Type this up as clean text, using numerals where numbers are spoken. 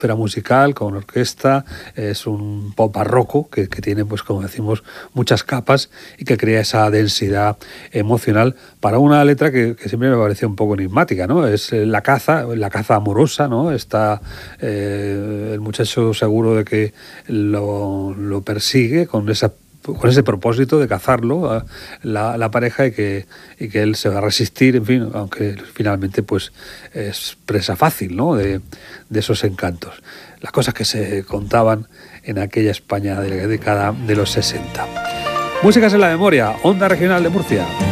ópera musical con orquesta, es un pop barroco que tiene, pues como decimos, muchas capas y que crea esa densidad emocional para una letra que siempre me pareció un poco enigmática, ¿no? Es la caza amorosa, ¿no? Está el muchacho seguro de que lo persigue con ese propósito de cazarlo, la pareja, y que él se va a resistir, en fin, aunque finalmente pues es presa fácil, ¿no? de esos encantos. Las cosas que se contaban en aquella España de la década de los 60. Músicas en la memoria, Onda Regional de Murcia.